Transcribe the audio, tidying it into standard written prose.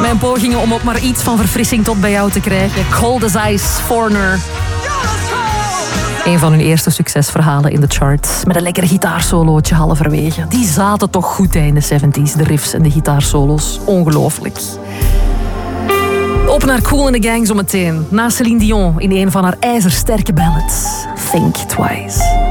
mijn pogingen om ook maar iets van verfrissing tot bij jou te krijgen. Cold as Ice, Foreigner. Een van hun eerste succesverhalen in de charts. Met een lekker gitaarsolootje halverwege. Die zaten toch goed in de 70s, de riffs en de gitaarsolos. Ongelooflijk. Op naar Kool and the Gang zometeen. Na Céline Dion in een van haar ijzersterke ballads. Think Twice.